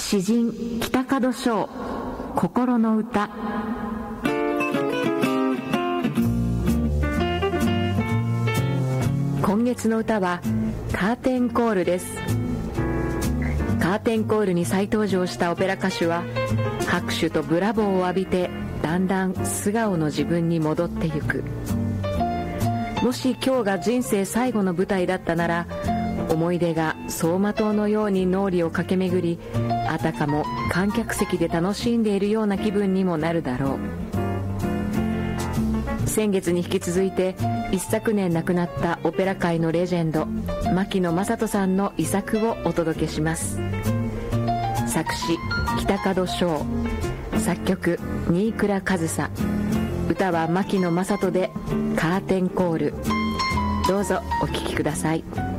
詩人北門章、心の歌。今月の歌はカーテンコールです。カーテンコールに再登場したオペラ歌手は拍手とブラボーを浴びてだんだん素顔の自分に戻ってゆく。もし今日が人生最後の舞台だったなら、思い出が走馬灯のように脳裏を駆け巡り、あたかも観客席で楽しんでいるような気分にもなるだろう。先月に引き続いて一昨年亡くなったオペラ界のレジェンド牧野正人さんの遺作をお届けします。作詞北門章、作曲新倉和沙、歌は牧野正人でカーテンコール。どうぞお聴きください。